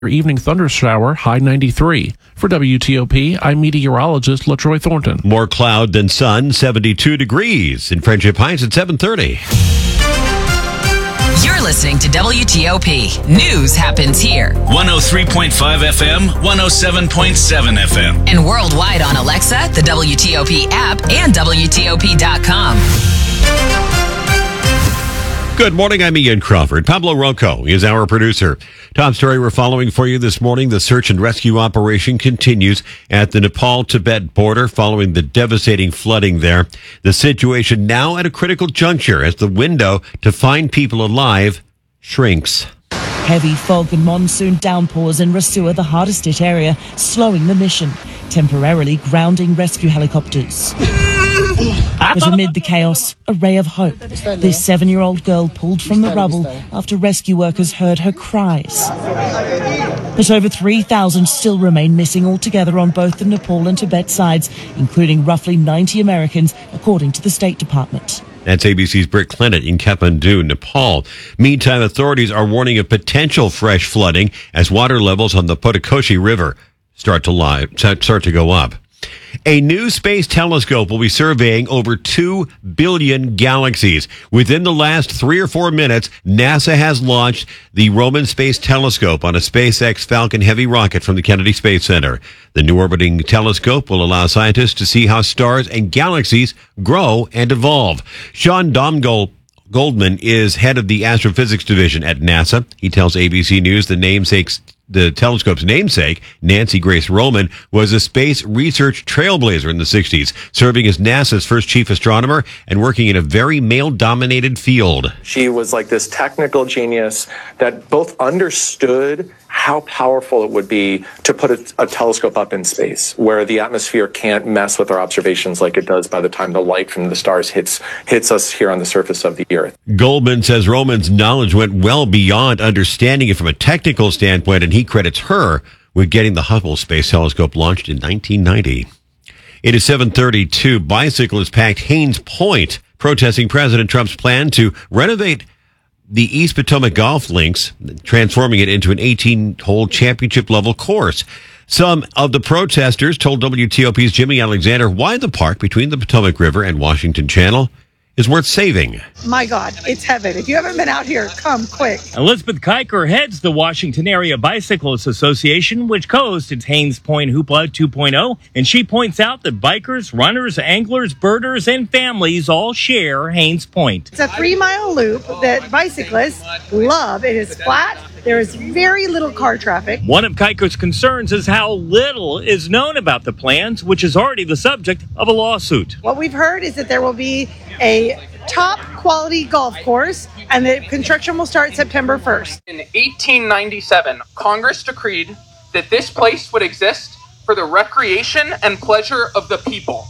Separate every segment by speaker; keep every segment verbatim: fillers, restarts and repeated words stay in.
Speaker 1: Evening thunder shower, high ninety-three. For W T O P, I'm meteorologist LaTroy Thornton.
Speaker 2: More cloud than sun, seventy-two degrees in Friendship Heights at seven thirty.
Speaker 3: You're listening to W T O P. News happens here.
Speaker 4: one oh three point five F M, one oh seven point seven F M.
Speaker 3: And worldwide on Alexa, the W T O P app, and W T O P dot com.
Speaker 2: Good morning, I'm Ian Crawford. Pablo Rocco is our producer. Top story we're following for you this morning. The search and rescue operation continues at the Nepal-Tibet border following the devastating flooding there. The situation now at a critical juncture as the window to find people alive shrinks.
Speaker 5: Heavy fog and monsoon downpours in Rasua, the hardest hit area, slowing the mission, temporarily grounding rescue helicopters. But amid the chaos, a ray of hope. This seven-year-old girl pulled from the rubble after rescue workers heard her cries. But over three thousand still remain missing altogether on both the Nepal and Tibet sides, including roughly ninety Americans, according to the State Department.
Speaker 2: That's A B C's Britt Clennett in Kathmandu, Nepal. Meantime, authorities are warning of potential fresh flooding as water levels on the Potikoshi River start to lie, start to go up. A new space telescope will be surveying over two billion galaxies. Within the last three or four minutes, NASA has launched the Roman Space Telescope on a SpaceX Falcon Heavy rocket from the Kennedy Space Center. The new orbiting telescope will allow scientists to see how stars and galaxies grow and evolve. Sean Domgol Goldman is head of the astrophysics division at NASA. He tells A B C News the namesake's The telescope's namesake, Nancy Grace Roman, was a space research trailblazer in the sixties, serving as NASA's first chief astronomer and working in a very male-dominated field.
Speaker 6: She was like this technical genius that both understood how powerful it would be to put a, a telescope up in space, where the atmosphere can't mess with our observations like it does by the time the light from the stars hits hits us here on the surface of the Earth.
Speaker 2: Goldman says Roman's knowledge went well beyond understanding it from a technical standpoint, and he credits her with getting the Hubble Space Telescope launched in nineteen ninety. It is seven thirty-two. Bicyclists packed Haines Point, protesting President Trump's plan to renovate the East Potomac Golf Links, transforming it into an eighteen-hole championship-level course. Some of the protesters told W T O P's Jimmy Alexander why the park between the Potomac River and Washington Channel is worth saving.
Speaker 7: My God, it's heaven. If you haven't been out here, come quick.
Speaker 8: Elizabeth Kiker heads the Washington Area Bicyclists Association, which co-hosts its Haines Point Hoopla two point oh, and she points out that bikers, runners, anglers, birders, and families all share Haines Point.
Speaker 7: It's a three-mile loop that bicyclists love. It is flat. There is very little car traffic.
Speaker 8: One of Kiker's concerns is how little is known about the plans, which is already the subject of a lawsuit.
Speaker 7: What we've heard is that there will be a top quality golf course and the construction will start September first.
Speaker 9: In eighteen ninety-seven, Congress decreed that this place would exist for the recreation and pleasure of the people.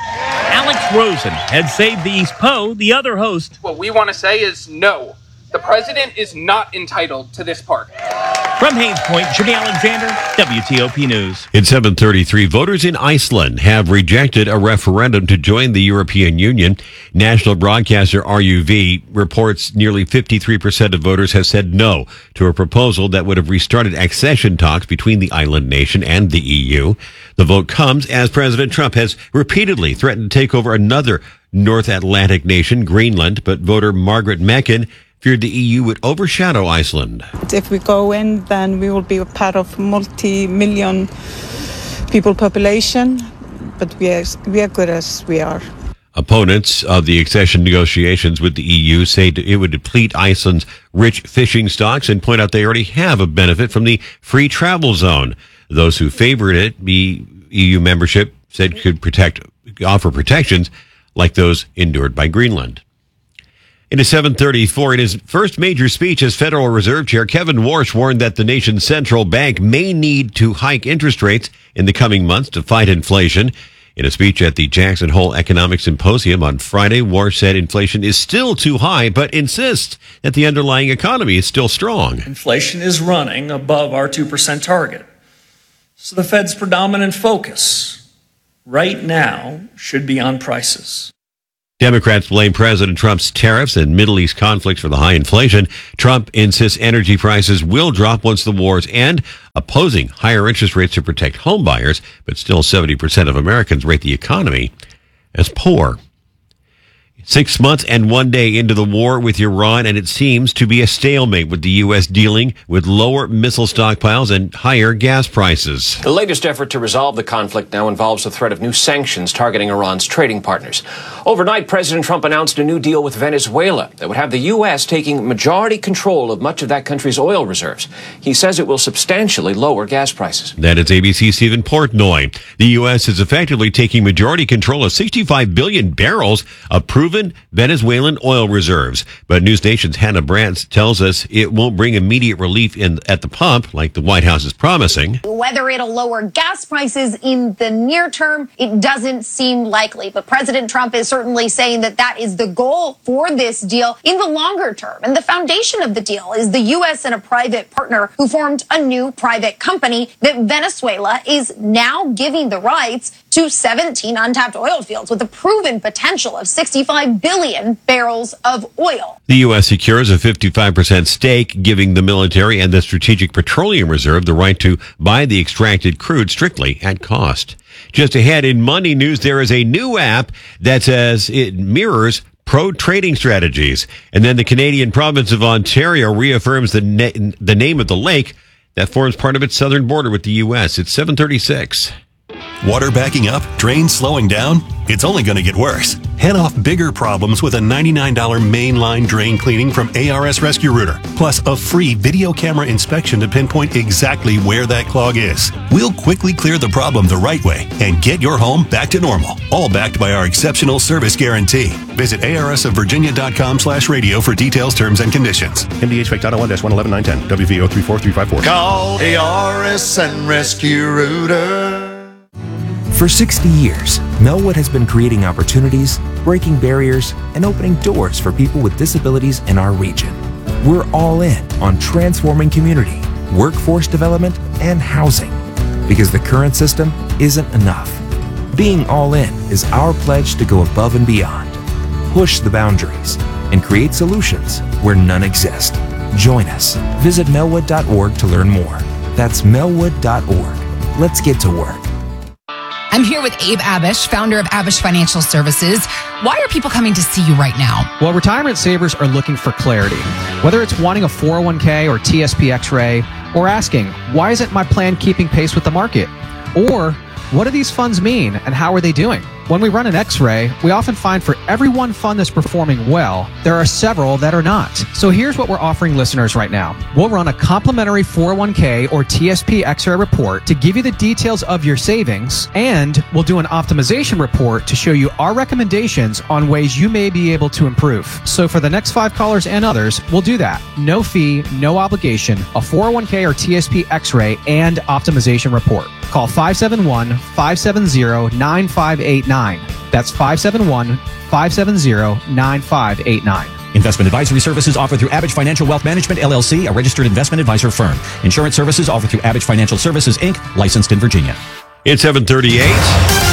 Speaker 8: Alex Rosen had saved the East Po, the other host.
Speaker 9: What we want to say is no. The president is not entitled to this park.
Speaker 8: From Haines Point, Jimmy Alexander, W T O P News.
Speaker 2: In seven thirty-three, voters in Iceland have rejected a referendum to join the European Union. National broadcaster R U V reports nearly fifty-three percent of voters have said no to a proposal that would have restarted accession talks between the island nation and the E U. The vote comes as President Trump has repeatedly threatened to take over another North Atlantic nation, Greenland, but voter Margaret Meckin feared the E U would overshadow Iceland.
Speaker 10: If we go in, then we will be a part of multi-million people population, but we are, we are good as we are.
Speaker 2: Opponents of the accession negotiations with the E U say it would deplete Iceland's rich fishing stocks and point out they already have a benefit from the free travel zone. Those who favored it, the E U membership, said could protect, offer protections like those endured by Greenland. It is seven thirty-four. In his first major speech as Federal Reserve Chair, Kevin Warsh warned that the nation's central bank may need to hike interest rates in the coming months to fight inflation. In a speech at the Jackson Hole Economic Symposium on Friday, Warsh said inflation is still too high, but insists that the underlying economy is still strong.
Speaker 11: Inflation is running above our two percent target. So the Fed's predominant focus right now should be on prices.
Speaker 2: Democrats blame President Trump's tariffs and Middle East conflicts for the high inflation. Trump insists energy prices will drop once the wars end, opposing higher interest rates to protect home buyers, but still seventy percent of Americans rate the economy as poor. Six months and one day into the war with Iran, and it seems to be a stalemate with the U S dealing with lower missile stockpiles and higher gas prices.
Speaker 12: The latest effort to resolve the conflict now involves the threat of new sanctions targeting Iran's trading partners. Overnight, President Trump announced a new deal with Venezuela that would have the U S taking majority control of much of that country's oil reserves. He says it will substantially lower gas prices.
Speaker 2: That is A B C's Stephen Portnoy. The U S is effectively taking majority control of sixty-five billion barrels of proven Venezuelan oil reserves. But News Nation's Hannah Brandt tells us it won't bring immediate relief in at the pump like the White House is promising.
Speaker 13: Whether it'll lower gas prices in the near term, it doesn't seem likely. But President Trump is certainly saying that that is the goal for this deal in the longer term. And the foundation of the deal is the U S and a private partner who formed a new private company that Venezuela is now giving the rights to seventeen untapped oil fields with a proven potential of sixty-five billion barrels of oil.
Speaker 2: The U S secures a fifty-five percent stake, giving the military and the Strategic Petroleum Reserve the right to buy the extracted crude strictly at cost. Just ahead in Money News, there is a new app that says it mirrors pro-trading strategies. And then the Canadian province of Ontario reaffirms the, na- the name of the lake that forms part of its southern border with the U S. It's seven thirty-six.
Speaker 14: Water backing up? Drains slowing down? It's only going to get worse. Head off bigger problems with a ninety-nine dollars mainline drain cleaning from A R S Rescue Rooter, plus a free video camera inspection to pinpoint exactly where that clog is. We'll quickly clear the problem the right way and get your home back to normal, all backed by our exceptional service guarantee. Visit A R S of Virginia dot com slash radio for details, terms, and conditions.
Speaker 15: M D H F A C Title one dash one eleven nine ten, W V O three four three five four.
Speaker 16: Call A R S and Rescue Rooter.
Speaker 17: For sixty years, Melwood has been creating opportunities, breaking barriers, and opening doors for people with disabilities in our region. We're all in on transforming community, workforce development, and housing, because the current system isn't enough. Being all in is our pledge to go above and beyond, push the boundaries, and create solutions where none exist. Join us. Visit melwood dot org to learn more. That's melwood dot org. Let's get to work.
Speaker 3: I'm here with Abe Abish, founder of Abish Financial Services. Why are people coming to see you right now?
Speaker 18: Well, retirement savers are looking for clarity. Whether it's wanting a four oh one k or T S P X-ray, or asking, why isn't my plan keeping pace with the market? Or, what do these funds mean and how are they doing? When we run an X-ray, we often find for every one fund that's performing well, there are several that are not. So here's what we're offering listeners right now. We'll run a complimentary four oh one k or T S P X-ray report to give you the details of your savings, and we'll do an optimization report to show you our recommendations on ways you may be able to improve. So for the next five callers and others, we'll do that. No fee, no obligation, a four oh one k or T S P X-ray and optimization report. Call five seven one, five seven zero, nine five eight nine. That's five seven one, five seven zero, nine five eight nine.
Speaker 19: Investment advisory services offered through Abish Financial Wealth Management, L L C, a registered investment advisor firm. Insurance services offered through Abish Financial Services, Incorporated, licensed in Virginia.
Speaker 2: It's seven thirty-eight.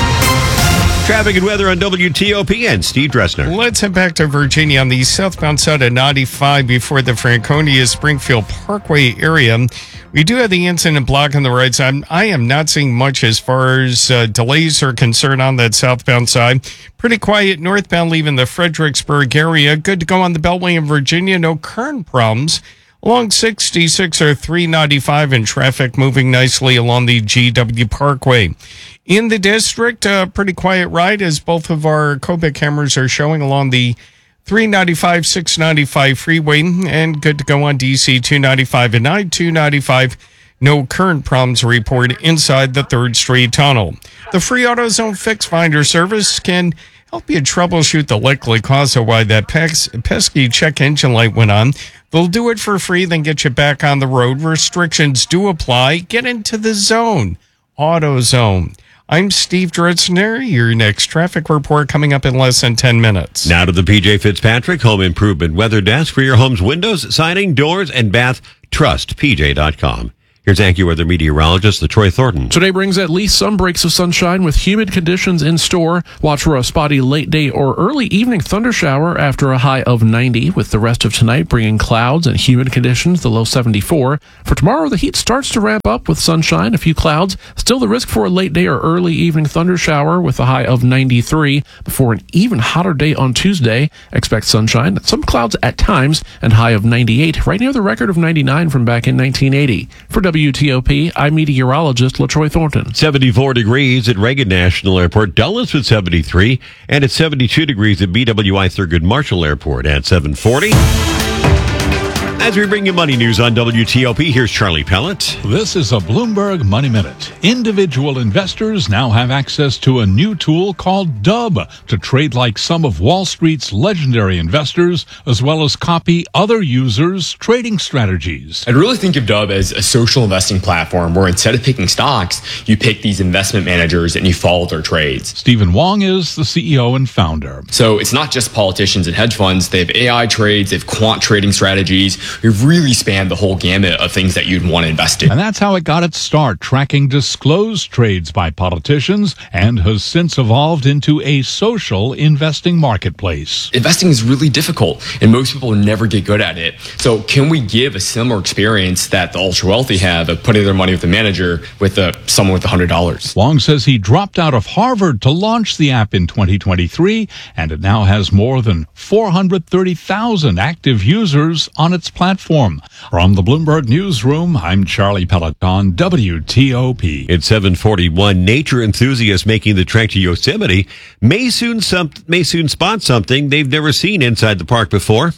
Speaker 2: Traffic and weather on W T O P and Steve Dressner.
Speaker 20: Let's head back to Virginia on the southbound side of ninety-five before the Franconia Springfield Parkway area. We do have the incident block on the right side. I am not seeing much as far as uh, delays are concerned on that southbound side. Pretty quiet northbound leaving the Fredericksburg area. Good to go on the Beltway in Virginia. No current problems. Along sixty-six or three ninety-five and traffic moving nicely along the G W Parkway. In the district, a pretty quiet ride as both of our Cobic cameras are showing along the three ninety-five, six ninety-five freeway, and good to go on D C two ninety-five and I two ninety-five. No current problems reported inside the third Street Tunnel. The free AutoZone Fix Finder service can help you troubleshoot the likely cause of why that pes- pesky check engine light went on. They'll do it for free, then get you back on the road. Restrictions do apply. Get into the zone. AutoZone. I'm Steve Dressner. Your next traffic report coming up in less than ten minutes.
Speaker 2: Now to the P J Fitzpatrick Home Improvement Weather Desk for your home's windows, siding, doors, and bath. Trust P J dot com. Here's AccuWeather meteorologist LaTroy Thornton.
Speaker 1: Today brings at least some breaks of sunshine with humid conditions in store. Watch for a spotty late day or early evening thunder shower after a high of ninety, with the rest of tonight bringing clouds and humid conditions, the low seventy-four. For tomorrow, the heat starts to ramp up with sunshine, a few clouds. Still the risk for a late day or early evening thunder shower with a high of ninety-three. Before an even hotter day on Tuesday, expect sunshine, some clouds at times, and high of ninety-eight, right near the record of ninety-nine from back in nineteen eighty. For W T O P, I'm meteorologist LaTroy Thornton.
Speaker 2: seventy-four degrees at Reagan National Airport. Dulles with seventy-three, and it's seventy-two degrees at B W I Thurgood Marshall Airport at seven forty. As we bring you money news on W T O P, here's Charlie Pellet.
Speaker 21: This is a Bloomberg Money Minute. Individual investors now have access to a new tool called Dub to trade like some of Wall Street's legendary investors, as well as copy other users' trading strategies.
Speaker 22: I'd really think of Dub as a social investing platform where instead of picking stocks, you pick these investment managers and you follow their trades.
Speaker 21: Stephen Wong is the C E O and founder.
Speaker 22: So it's not just politicians and hedge funds. They have A I trades, they have quant trading strategies. We've really spanned the whole gamut of things that you'd want to invest in.
Speaker 21: And that's how it got its start, tracking disclosed trades by politicians, and has since evolved into a social investing marketplace.
Speaker 22: Investing is really difficult, and most people never get good at it. So can we give a similar experience that the ultra-wealthy have of putting their money with a manager with a, someone with one hundred dollars?
Speaker 21: Wong says he dropped out of Harvard to launch the app in twenty twenty-three, and it now has more than four hundred thirty thousand active users on its platform. From the Bloomberg Newsroom, I'm Charlie Pellet on W T O P.
Speaker 2: It's seven forty-one. Nature enthusiasts making the trek to Yosemite may soon some, may soon spot something they've never seen inside the park before.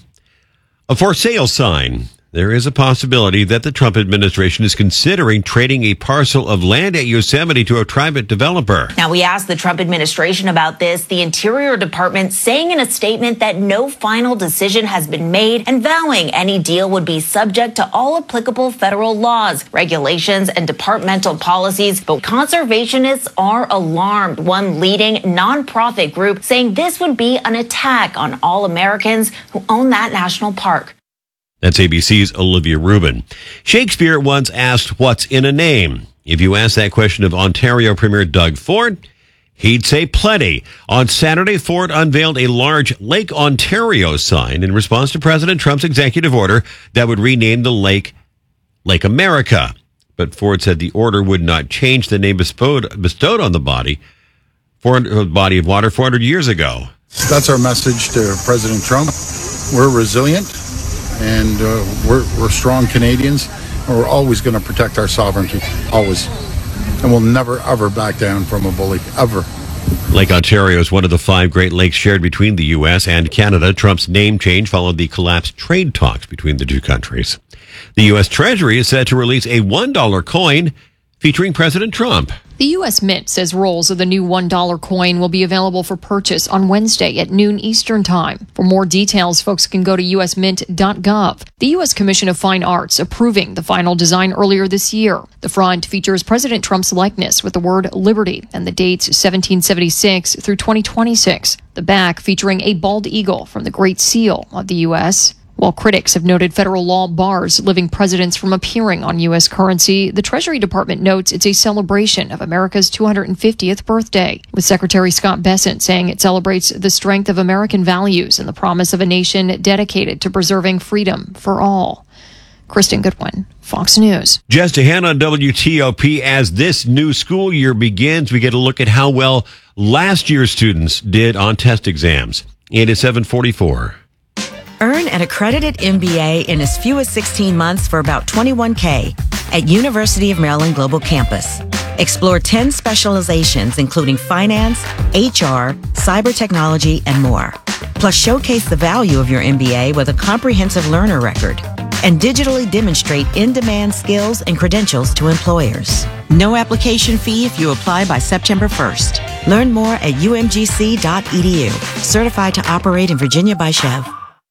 Speaker 2: A for sale sign. There is a possibility that the Trump administration is considering trading a parcel of land at Yosemite to a private developer.
Speaker 23: Now, we asked the Trump administration about this, the Interior Department saying in a statement that no final decision has been made and vowing any deal would be subject to all applicable federal laws, regulations, and departmental policies. But conservationists are alarmed. One leading nonprofit group saying this would be an attack on all Americans who own that national park.
Speaker 2: That's A B C's Olivia Rubin. Shakespeare once asked, what's in a name? If you ask that question of Ontario Premier Doug Ford, he'd say plenty. On Saturday, Ford unveiled a large Lake Ontario sign in response to President Trump's executive order that would rename the lake Lake America. But Ford said the order would not change the name bestowed, bestowed on the body, for a body of water four hundred years ago.
Speaker 24: That's our message to President Trump. We're resilient. And uh, we're, we're strong Canadians, and we're always going to protect our sovereignty, always. And we'll never, ever back down from a bully, ever.
Speaker 2: Lake Ontario is one of the five Great Lakes shared between the U S and Canada. Trump's name change followed the collapsed trade talks between the two countries. The U S Treasury is set to release a one dollar coin featuring President Trump.
Speaker 25: The U S Mint says rolls of the new one dollar coin will be available for purchase on Wednesday at noon Eastern Time. For more details, folks can go to U S mint dot gov. The U S Commission of Fine Arts approving the final design earlier this year. The front features President Trump's likeness with the word liberty and the dates seventeen seventy-six through twenty twenty-six. The back featuring a bald eagle from the Great Seal of the U S While critics have noted federal law bars living presidents from appearing on U S currency, the Treasury Department notes it's a celebration of America's two hundred fiftieth birthday, with Secretary Scott Bessent saying it celebrates the strength of American values and the promise of a nation dedicated to preserving freedom for all. Kristen Goodwin, Fox News.
Speaker 2: Just ahead on W T O P, as this new school year begins, we get a look at how well last year's students did on test exams. It is seven forty-four.
Speaker 26: Earn an accredited M B A in as few as sixteen months for about twenty-one thousand dollars at University of Maryland Global Campus. Explore ten specializations, including finance, H R, cyber technology, and more. Plus, showcase the value of your M B A with a comprehensive learner record and digitally demonstrate in-demand skills and credentials to employers. No application fee if you apply by September first. Learn more at U M G C dot E D U. Certified to operate in Virginia by Chev.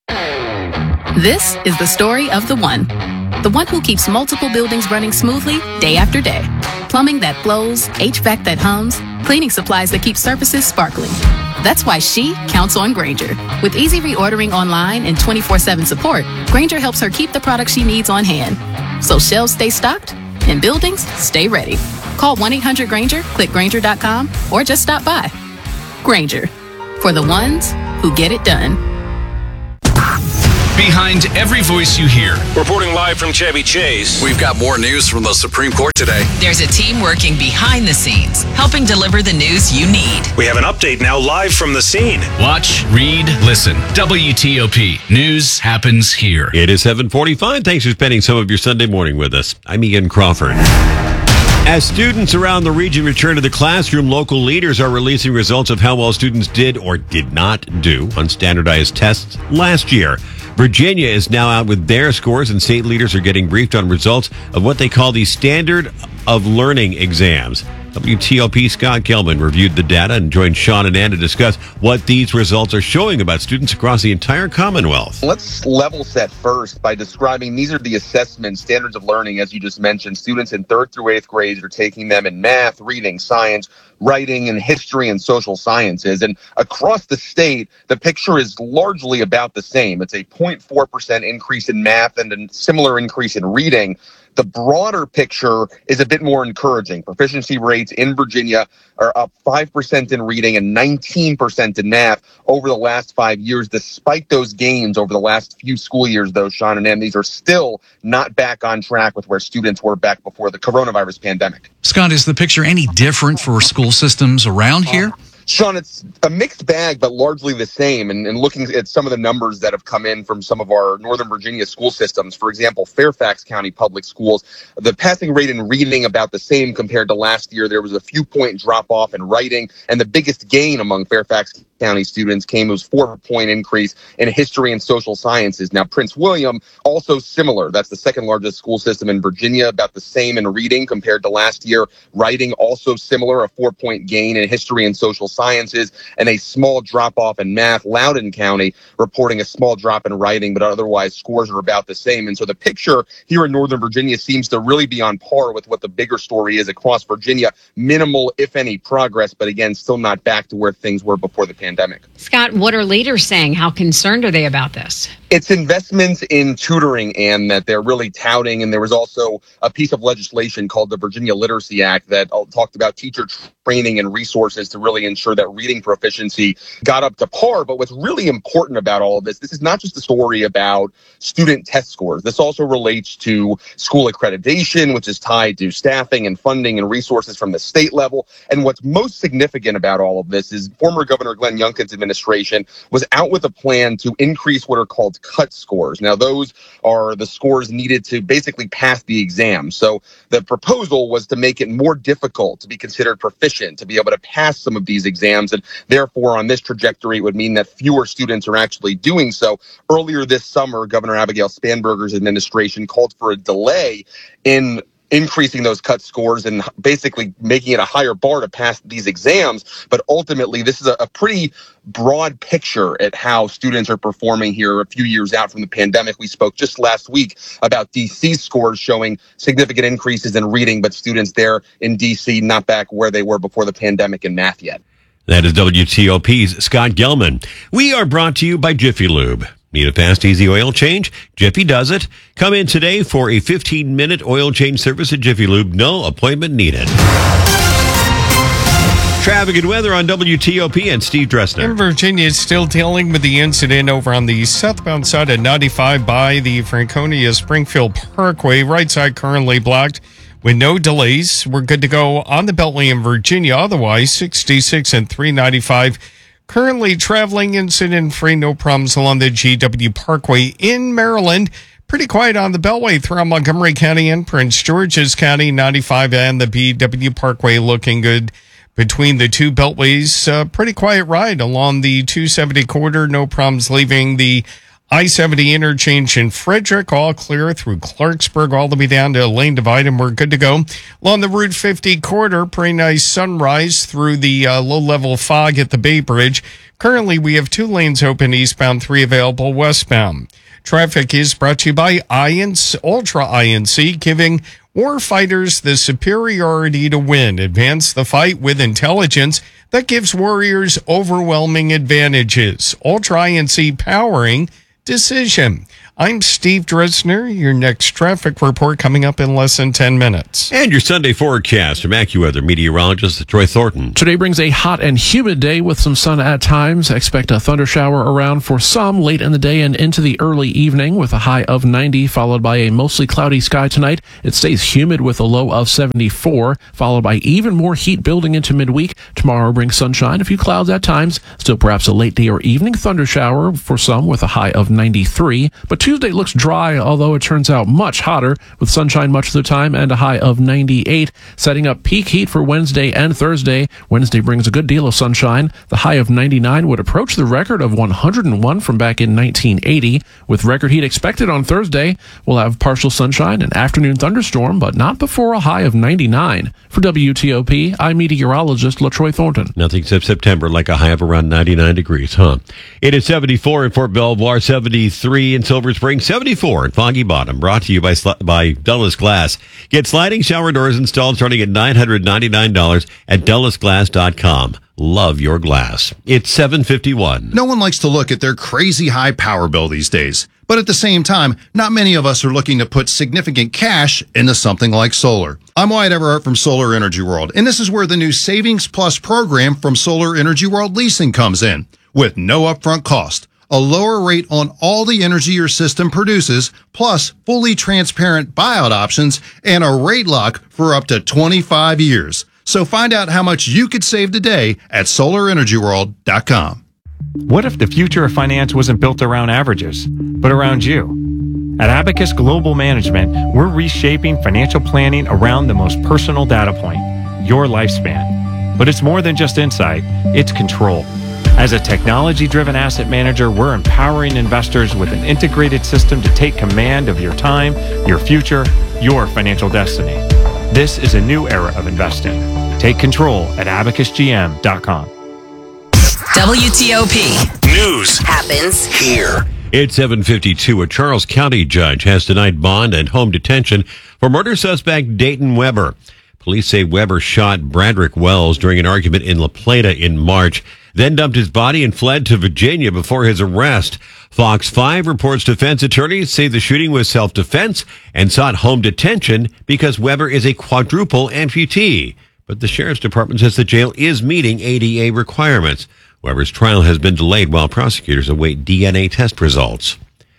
Speaker 27: This is the story of the one. The one who keeps multiple buildings running smoothly day after day. Plumbing that flows, H V A C that hums, cleaning supplies that keep surfaces sparkling. That's why she counts on Grainger. With easy reordering online and twenty-four seven support, Grainger helps her keep the products she needs on hand, so shelves stay stocked In buildings, stay ready. Call one eight hundred Granger, click Granger dot com, or just stop by. Granger, for the ones who get it done.
Speaker 4: Behind every voice you hear.
Speaker 5: Reporting live from Chevy Chase.
Speaker 6: We've got more news from the Supreme Court today.
Speaker 7: There's a team working behind the scenes, helping deliver the news you need.
Speaker 5: We have an update now live from the scene.
Speaker 4: Watch, read, listen. W T O P. News happens here.
Speaker 2: It is seven forty-five. Thanks for spending some of your Sunday morning with us. I'm Ian Crawford. As students around the region return to the classroom, local leaders are releasing results of how well students did or did not do on standardized tests last year. Virginia is now out with their scores, and state leaders are getting briefed on results of what they call the Standard of Learning exams. W T O P Scott Gelman reviewed the data and joined Sean and Ann to discuss what these results are showing about students across the entire Commonwealth.
Speaker 8: Let's level set first by describing these are the assessment standards of learning, as you just mentioned. Students in third through eighth grades are taking them in math, reading, science, writing, and history and social sciences. And across the state, the picture is largely about the same. It's a zero point four percent increase in math and a similar increase in reading. The broader picture is a bit more encouraging. Proficiency rates in Virginia are up five percent in reading and nineteen percent in math over the last five years. Despite those gains over the last few school years, though, Sean and Em, these are still not back on track with where students were back before the coronavirus pandemic.
Speaker 9: Scott, is the picture any different for school systems around here?
Speaker 8: Sean, it's a mixed bag, but largely the same. And, and looking at some of the numbers that have come in from some of our Northern Virginia school systems, for example, Fairfax County Public Schools, the passing rate in reading about the same compared to last year. There was a few point drop off in writing, and the biggest gain among Fairfax County students came was four point increase in history and social sciences. Now, Prince William, also similar. That's the second largest school system in Virginia, about the same in reading compared to last year. Writing also similar, a four point gain in history and social sciences, and a small drop off in math. Loudoun County reporting a small drop in writing, but otherwise scores are about the same. And so the picture here in Northern Virginia seems to really be on par with what the bigger story is across Virginia. Minimal, if any, progress, but again, still not back to where things were before the pandemic.
Speaker 10: Scott, what are leaders saying? How concerned are they about this?
Speaker 8: It's investments in tutoring, and that they're really touting. And there was also a piece of legislation called the Virginia Literacy Act that talked about teacher training and resources to really ensure that reading proficiency got up to par. But what's really important about all of this, this is not just a story about student test scores. This also relates to school accreditation, which is tied to staffing and funding and resources from the state level. And what's most significant about all of this is former Governor Glenn Youngkin's administration was out with a plan to increase what are called cut scores. Now, those are the scores needed to basically pass the exam. So the proposal was to make it more difficult to be considered proficient, to be able to pass some of these exams. And therefore, on this trajectory, it would mean that fewer students are actually doing so. Earlier this summer, Governor Abigail Spanberger's administration called for a delay in increasing those cut scores and basically making it a higher bar to pass these exams. But ultimately, this is a, a pretty broad picture at how students are performing here a few years out from the pandemic. We spoke just last week about D C scores showing significant increases in reading, but students there in D C not back where they were before the pandemic in math yet.
Speaker 2: That is W T O P's Scott Gelman. We are brought to you by Jiffy Lube. Need a fast, easy oil change? Jiffy does it. Come in today for a fifteen-minute oil change service at Jiffy Lube. No appointment needed. Traffic and weather on W T O P and Steve Dressner.
Speaker 20: In Virginia, is still dealing with the incident over on the southbound side of ninety-five by the Franconia Springfield Parkway. Right side currently blocked with no delays. We're good to go on the Beltway in Virginia. Otherwise, sixty-six and three ninety-five. Currently traveling incident-free, no problems along the G W Parkway in Maryland. Pretty quiet on the Beltway throughout Montgomery County and Prince George's County. ninety-five and the B W Parkway looking good between the two beltways. Uh, pretty quiet ride along the two seventy corridor. No problems leaving the I seventy interchange in Frederick, all clear through Clarksburg, all the way down to Lane Divide, and we're good to go. Along the Route fifty corridor, pretty nice sunrise through the uh, low-level fog at the Bay Bridge. Currently, we have two lanes open eastbound, three available westbound. Traffic is brought to you by I N C, Ultra I N C, giving war fighters the superiority to win. Advance the fight with intelligence that gives warriors overwhelming advantages. Ultra I N C powering decision. I'm Steve Dresner. Your next traffic report coming up in less than ten minutes.
Speaker 2: And your Sunday forecast from AccuWeather meteorologist Troy Thornton.
Speaker 1: Today brings a hot and humid day with some sun at times. Expect a thunder shower around for some late in the day and into the early evening with a high of ninety, followed by a mostly cloudy sky tonight. It stays humid with a low of seventy-four, followed by even more heat building into midweek. Tomorrow brings sunshine, a few clouds at times. Still perhaps a late day or evening thunder shower for some with a high of ninety-three. But Tuesday looks dry, although it turns out much hotter with sunshine much of the time and a high of ninety-eight. Setting up peak heat for Wednesday and Thursday. Wednesday brings a good deal of sunshine. The high of ninety-nine would approach the record of one hundred one from back in nineteen eighty. With record heat expected on Thursday, we'll have partial sunshine and afternoon thunderstorm, but not before a high of ninety-nine. For W T O P, I'm meteorologist LaTroy Thornton.
Speaker 2: Nothing except September, like a high of around ninety-nine degrees, huh? It is seventy-four in Fort Belvoir, seventy-three in Silver Spring, seventy-four in Foggy Bottom. Brought to you by by Dulles Glass. Get sliding shower doors installed starting at nine hundred ninety-nine dollars at dulles glass dot com. Love your glass. It's seven fifty-one.
Speaker 11: No one likes to look at their crazy high power bill these days. But at the same time, not many of us are looking to put significant cash into something like solar. I'm Wyatt Everhart from Solar Energy World, and this is where the new Savings Plus program from Solar Energy World Leasing comes in. With no upfront cost, a lower rate on all the energy your system produces, plus fully transparent buyout options, and a rate lock for up to twenty-five years. So find out how much you could save today at solar energy world dot com.
Speaker 12: What if the future of finance wasn't built around averages, but around you? At Abacus Global Management, we're reshaping financial planning around the most personal data point, your lifespan. But it's more than just insight, it's control. As a technology-driven asset manager, we're empowering investors with an integrated system to take command of your time, your future, your financial destiny. This is a new era of investing. Take control at abacus g m dot com.
Speaker 7: W T O P.
Speaker 5: News
Speaker 7: happens
Speaker 5: here.
Speaker 2: It's seven fifty-two. A Charles County judge has denied bond and home detention for murder suspect Dayton Weber. Police say Weber shot Bradrick Wells during an argument in La Plata in March, then dumped his body and fled to Virginia before his arrest. Fox five reports defense attorneys say the shooting was self-defense and sought home detention because Weber is a quadruple amputee. But the sheriff's department says the jail is meeting A D A requirements. Weber's trial has been delayed while prosecutors await D N A test results.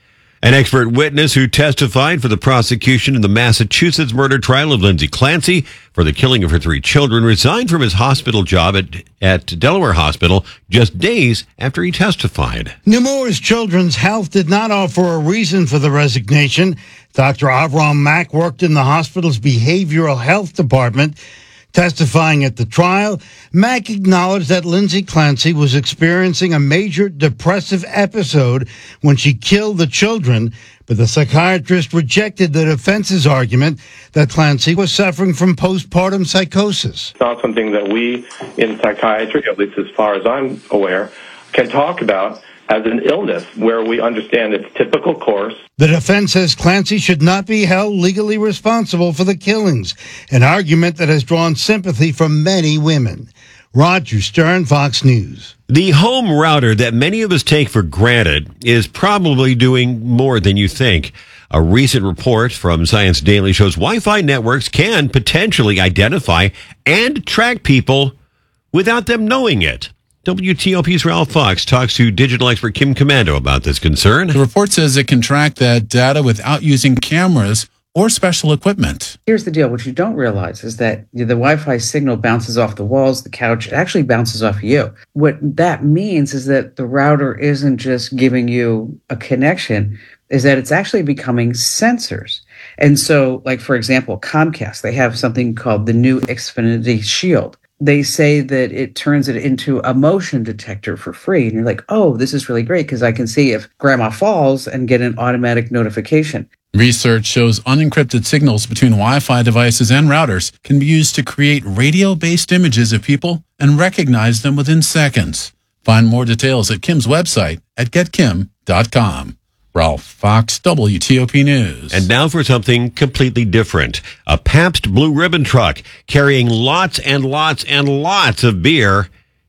Speaker 2: An expert witness who testified for the prosecution in the Massachusetts murder trial of Lindsay Clancy for the killing of her three children resigned from his hospital job at, at Delaware Hospital just days after he testified.
Speaker 13: Nemours Children's Health did not offer a reason for the resignation. Doctor Avram Mack worked in the hospital's behavioral health department. Testifying at the trial, Mack acknowledged that Lindsay Clancy was experiencing a major depressive episode when she killed the children, but the psychiatrist rejected the defense's argument that Clancy was suffering from postpartum psychosis.
Speaker 14: It's not something that we in psychiatry, at least as far as I'm aware, can talk about as an illness where we understand its typical course.
Speaker 13: The defense says Clancy should not be held legally responsible for the killings, an argument that has drawn sympathy from many women. Roger Stern, Fox News.
Speaker 2: The home router that many of us take for granted is probably doing more than you think. A recent report from Science Daily shows Wi-Fi networks can potentially identify and track people without them knowing it. W T O P's Ralph Fox talks to digital expert Kim Commando about this concern.
Speaker 15: The report says it can track that data without using cameras or special equipment.
Speaker 16: Here's the deal. What you don't realize is that the Wi-Fi signal bounces off the walls, the couch. It actually bounces off you. What that means is that the router isn't just giving you a connection, is that it's actually becoming sensors. And so, like, for example, Comcast, they have something called the new Xfinity Shield. They say that it turns it into a motion detector for free. And you're like, oh, this is really great because I can see if grandma falls and get an automatic notification.
Speaker 15: Research shows unencrypted signals between Wi-Fi devices and routers can be used to create radio-based images of people and recognize them within seconds. Find more details at Kim's website at get kim dot com. Ralph Fox, W T O P News.
Speaker 2: And now for something completely different. A Pabst Blue Ribbon truck carrying lots and lots and lots of beer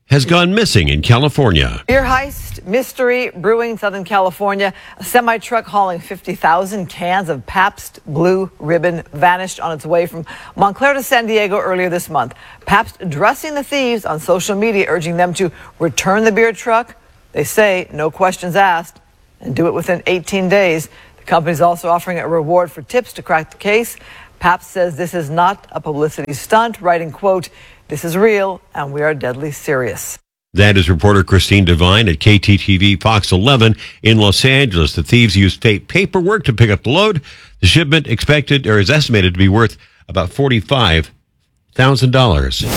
Speaker 2: has gone missing in California.
Speaker 3: Beer heist mystery brewing in Southern California. A semi-truck hauling fifty thousand cans of Pabst Blue Ribbon vanished on its way from Montclair to San Diego earlier this month. Pabst addressing the thieves on social media, urging them to return the beer truck. They say no questions asked and do it within eighteen days. The company is also offering a reward for tips to crack the case. Pabst says this is not a publicity stunt, writing, quote, "This is real, and we are deadly serious."
Speaker 2: That is reporter Christine Devine at K T T V Fox eleven in Los Angeles. The thieves used fake paperwork to pick up the load. The shipment expected or is estimated to be worth about forty-five thousand dollars.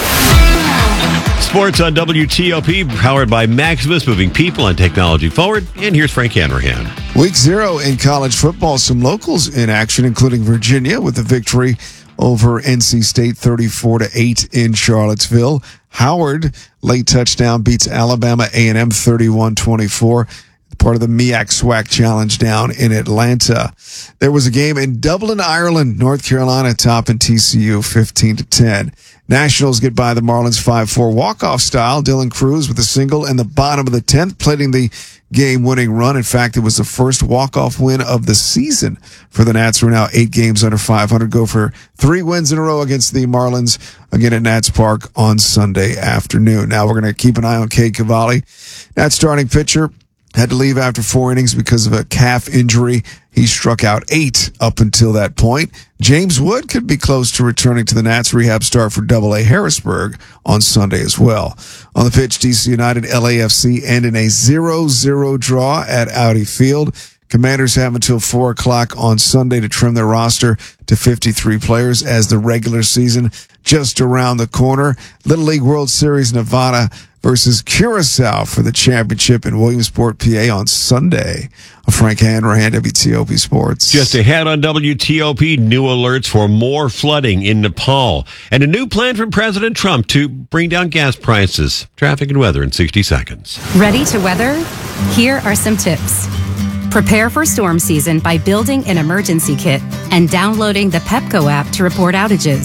Speaker 2: Sports on W T O P, powered by Maximus, moving people and technology forward. And here's Frank Hanrahan.
Speaker 17: Week zero in college football. Some locals in action, including Virginia, with a victory over N C State thirty-four to eight in Charlottesville. Howard, late touchdown, beats Alabama A and M thirty-one twenty-four. Part of the M E A C SWAC Challenge down in Atlanta. There was a game in Dublin, Ireland. North Carolina topping T C U fifteen to ten. Nationals get by the Marlins five four walk-off style. Dylan Cruz with a single in the bottom of the tenth, plating the game-winning run. In fact, it was the first walk-off win of the season for the Nats, who are now eight games under five hundred. Go for three wins in a row against the Marlins, again at Nats Park on Sunday afternoon. Now we're going to keep an eye on Cade Cavalli. Nats starting pitcher had to leave after four innings because of a calf injury. He struck out eight up until that point. James Wood could be close to returning to the Nats. Rehab start for Double A Harrisburg on Sunday as well. On the pitch, D C United L A F C end in a zero zero draw at Audi Field. Commanders have until four o'clock on Sunday to trim their roster to fifty-three players as the regular season just around the corner. Little League World Series Nevada versus Curacao for the championship in Williamsport, P A on Sunday. Frank Hanrahan, W T O P Sports.
Speaker 2: Just ahead on W T O P, new alerts for more flooding in Nepal and a new plan from President Trump to bring down gas prices. Traffic and weather in sixty seconds.
Speaker 18: Ready to weather? Here are some tips. Prepare for storm season by building an emergency kit and downloading the Pepco app to report outages.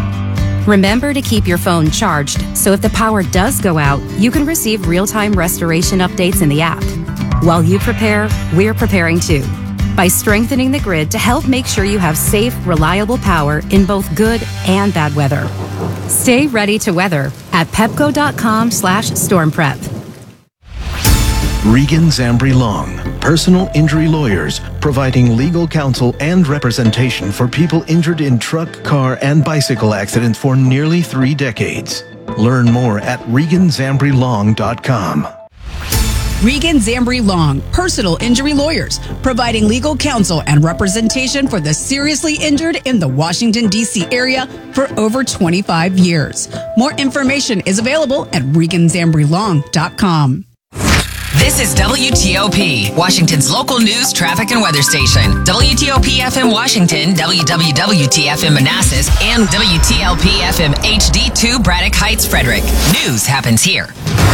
Speaker 18: Remember to keep your phone charged, so if the power does go out, you can receive real-time restoration updates in the app. While you prepare, we're preparing too, by strengthening the grid to help make sure you have safe, reliable power in both good and bad weather. Stay ready to weather at pepco.com slash storm prep.
Speaker 19: Regan Zambri Long, personal injury lawyers, providing legal counsel and representation for people injured in truck, car, and bicycle accidents for nearly three decades. Learn more at regan zambri long dot com.
Speaker 21: Regan Zambri Long, personal injury lawyers, providing legal counsel and representation for the seriously injured in the Washington, D C area for over twenty-five years. More information is available at regan zambri long dot com.
Speaker 7: This is W T O P, Washington's local news, traffic, and weather station. W T O P F M Washington, W W W T F M Manassas, and W T L P F M H D two Braddock Heights, Frederick. News happens here.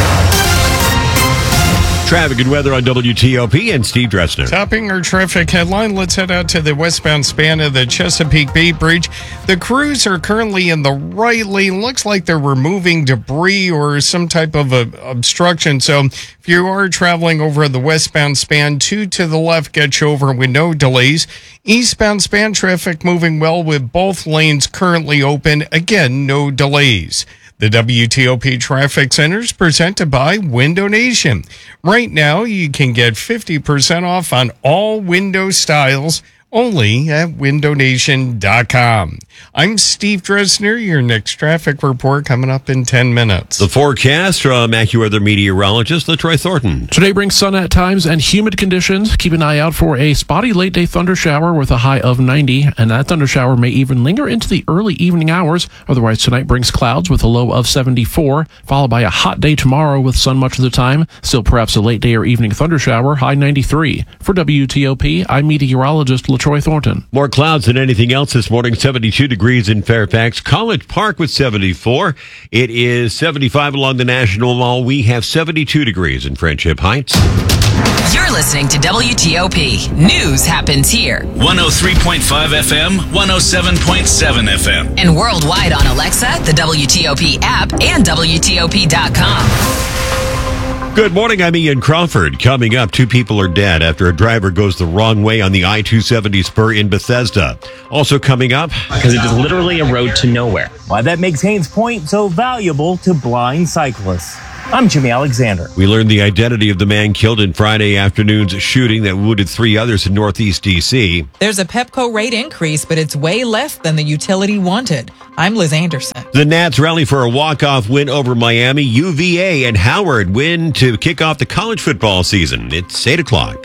Speaker 2: Traffic and weather on W T O P and Steve Dressner.
Speaker 20: Topping our traffic headline, let's head out to the westbound span of the Chesapeake Bay Bridge. The crews are currently in the right lane. Looks like they're removing debris or some type of a obstruction. So if you are traveling over the westbound span, two to the left gets you over with no delays. Eastbound span traffic moving well with both lanes currently open. Again, no delays. The W T O P Traffic Center is presented by Window Nation. Right now, you can get fifty percent off on all window styles only at window nation dot com. I'm Steve Dressner. Your next traffic report coming up in ten minutes.
Speaker 2: The forecast from AccuWeather meteorologist LaTroy Thornton.
Speaker 1: Today brings sun at times and humid conditions. Keep an eye out for a spotty late day thunder shower with a high of ninety, and that thunder shower may even linger into the early evening hours. Otherwise, tonight brings clouds with a low of seventy-four, followed by a hot day tomorrow with sun much of the time. Still perhaps a late day or evening thunder shower, high ninety-three. For W T O P, I'm meteorologist LaTroy Troy Thornton.
Speaker 2: More clouds than anything else this morning. seventy-two degrees in Fairfax. College Park with seventy-four. It is seventy-five along the National Mall. We have seventy-two degrees in Friendship Heights.
Speaker 7: You're listening to W T O P. News happens here.
Speaker 4: one oh three point five F M, one oh seven point seven F M.
Speaker 7: And worldwide on Alexa, the W T O P app, and W T O P dot com.
Speaker 2: Good morning, I'm Ian Crawford. Coming up, two people are dead after a driver goes the wrong way on the I two seventy spur in Bethesda. Also coming up,
Speaker 6: because it is literally a road to nowhere. Why that makes Haynes Point so valuable to blind cyclists. I'm Jimmy Alexander.
Speaker 2: We learned the identity of the man killed in Friday afternoon's shooting that wounded three others in Northeast D C.
Speaker 22: There's a Pepco rate increase, but it's way less than the utility wanted. I'm Liz Anderson.
Speaker 2: The Nats rally for a walk-off win over Miami. U V A and Howard win to kick off the college football season. It's eight o'clock.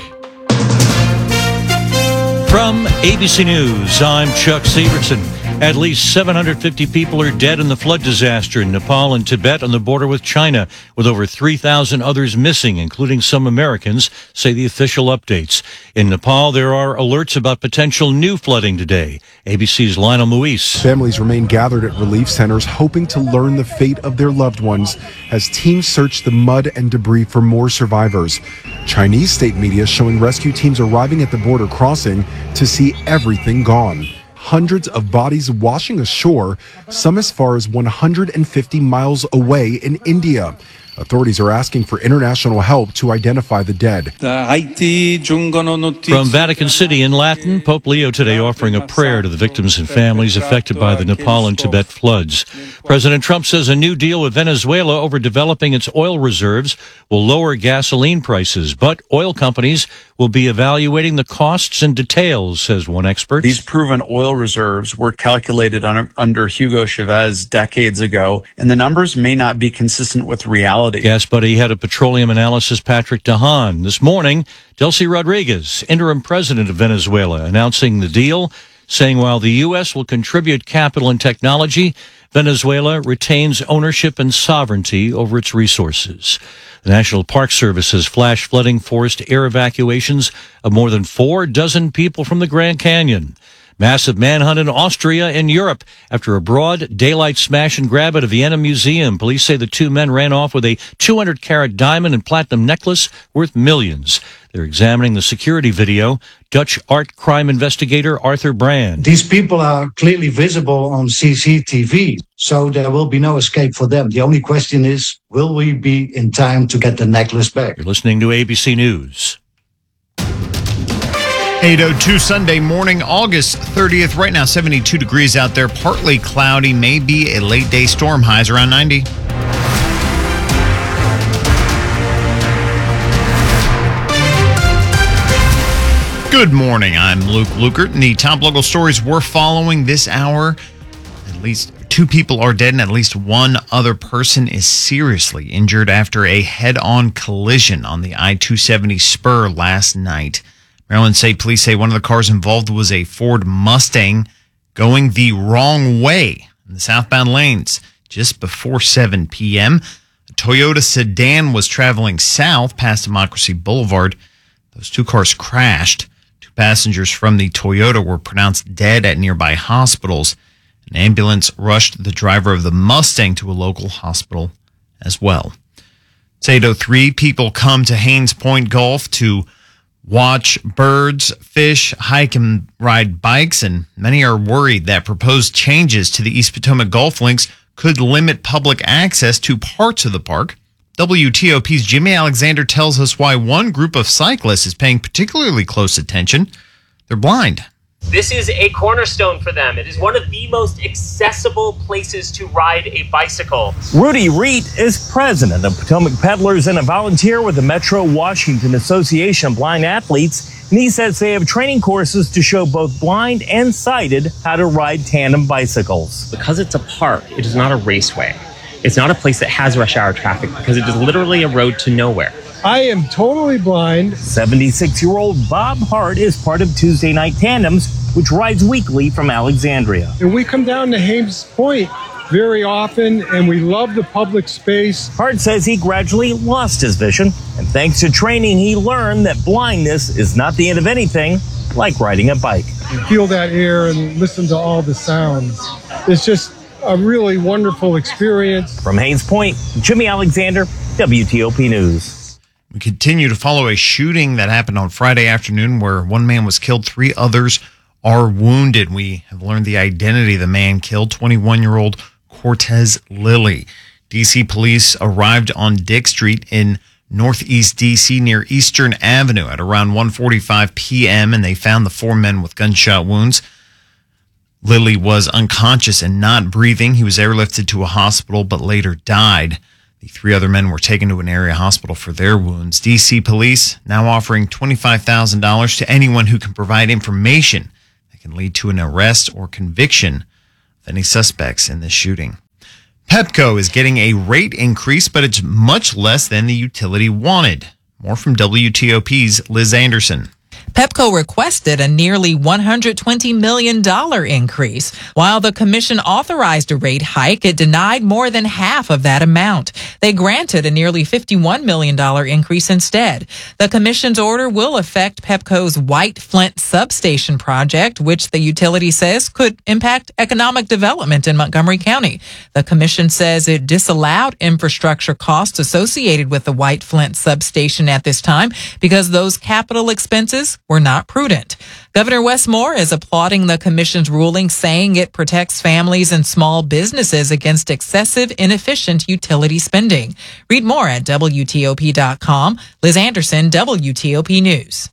Speaker 23: From A B C News, I'm Chuck Severson. At least seven hundred fifty people are dead in the flood disaster in Nepal and Tibet on the border with China, with over three thousand others missing, including some Americans, say the official updates. In Nepal, there are alerts about potential new flooding today. A B C's Lionel Muis.
Speaker 24: Families remain gathered at relief centers, hoping to learn the fate of their loved ones as teams search the mud and debris for more survivors. Chinese state media showing rescue teams arriving at the border crossing to see everything gone. Hundreds of bodies washing ashore, some as far as one hundred fifty miles away in India. Authorities are asking for international help to identify the dead.
Speaker 23: From Vatican City in Latin, Pope Leo today offering a prayer to the victims and families affected by the Nepal and Tibet floods. President Trump says a new deal with Venezuela over developing its oil reserves will lower gasoline prices, but oil companies will be evaluating the costs and details, says one expert.
Speaker 25: These proven oil reserves were calculated under, under Hugo Chavez decades ago, and the numbers may not be consistent with reality.
Speaker 23: Gas Buddy head of petroleum analysis Patrick DeHaan. This morning, Delcy Rodriguez, interim president of Venezuela, announcing the deal, saying while the U S will contribute capital and technology, Venezuela retains ownership and sovereignty over its resources. The National Park Service has flash flooding forced air evacuations of more than four dozen people from the Grand Canyon. Massive manhunt in Austria and Europe after a broad daylight smash and grab at a Vienna museum. Police say the two men ran off with a two hundred carat diamond and platinum necklace worth millions. They're examining the security video. Dutch art crime investigator Arthur Brand.
Speaker 26: These people are clearly visible on C C T V, so there will be no escape for them. The only question is, will we be in time to get the necklace back?
Speaker 23: You're listening to A B C News.
Speaker 27: eight oh two Sunday morning, August thirtieth. Right now, seventy-two degrees out there. Partly cloudy, maybe a late day storm. Highs around ninety. Good morning. I'm Luke Lukert. And the top local stories we're following this hour. At least two people are dead and at least one other person is seriously injured after a head-on collision on the I two seventy spur last night. Maryland State Police say one of the cars involved was a Ford Mustang going the wrong way in the southbound lanes just before seven p.m. A Toyota sedan was traveling south past Democracy Boulevard. Those two cars crashed. Two passengers from the Toyota were pronounced dead at nearby hospitals. An ambulance rushed the driver of the Mustang to a local hospital as well. It's eight oh three. People come to Haynes Point Golf to watch birds, fish, hike, and ride bikes, and many are worried that proposed changes to the East Potomac Golf Links could limit public access to parts of the park. W T O P's Jimmy Alexander tells us why one group of cyclists is paying particularly close attention. They're blind.
Speaker 28: This is a cornerstone for them. It is one of the most accessible places to ride a bicycle.
Speaker 6: Rudy Reet is president of Potomac Peddlers and a volunteer with the Metro Washington Association of Blind Athletes. And he says they have training courses to show both blind and sighted how to ride tandem bicycles.
Speaker 28: Because it's a park, it is not a raceway. It's not a place that has rush hour traffic because it is literally a road to nowhere.
Speaker 29: I am totally blind.
Speaker 6: seventy-six-year-old Bob Hart is part of Tuesday Night Tandems, which rides weekly from Alexandria.
Speaker 29: And we come down to Haynes Point very often, and we love the public space.
Speaker 6: Hart says he gradually lost his vision, and thanks to training, he learned that blindness is not the end of anything, like riding a bike.
Speaker 29: Feel that air and listen to all the sounds. It's just a really wonderful experience.
Speaker 6: From Haynes Point, Jimmy Alexander, W T O P News.
Speaker 27: We continue to follow a shooting that happened on Friday afternoon where one man was killed, three others are wounded. We have learned the identity of the man killed, twenty-one-year-old Cortez Lilly. D C police arrived on Dick Street in Northeast D C near Eastern Avenue at around one forty-five p.m. and they found the four men with gunshot wounds. Lilly was unconscious and not breathing. He was airlifted to a hospital but later died. The three other men were taken to an area hospital for their wounds. D C police now offering twenty-five thousand dollars to anyone who can provide information that can lead to an arrest or conviction of any suspects in this shooting. Pepco is getting a rate increase, but it's much less than the utility wanted. More from W T O P's Liz Anderson.
Speaker 22: Pepco requested a nearly one hundred twenty million dollars increase. While the commission authorized a rate hike, it denied more than half of that amount. They granted a nearly fifty-one million dollars increase instead. The commission's order will affect Pepco's White Flint substation project, which the utility says could impact economic development in Montgomery County. The commission says it disallowed infrastructure costs associated with the White Flint substation at this time because those capital expenses were not prudent. Governor Wes Moore is applauding the commission's ruling, saying it protects families and small businesses against excessive, inefficient utility spending. Read more at W T O P dot com. Liz Anderson, W T O P News.